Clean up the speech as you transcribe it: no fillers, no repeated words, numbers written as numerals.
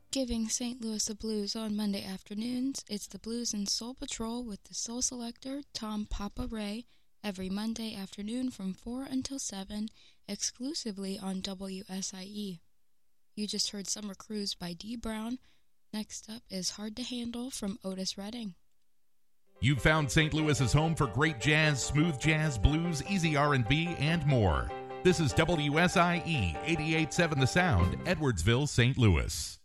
Giving St. Louis the blues on Monday afternoons, it's the Blues and Soul Patrol with the soul selector Tom Papa Ray every Monday afternoon from 4 until 7, exclusively on WSIE. You just heard Summer Cruise by Dee Brown. Next up is Hard to Handle from Otis Redding. You've found St. Louis's home for great jazz, smooth jazz, blues, easy R&B, and more. This is WSIE 88.7 The Sound, Edwardsville, St. Louis.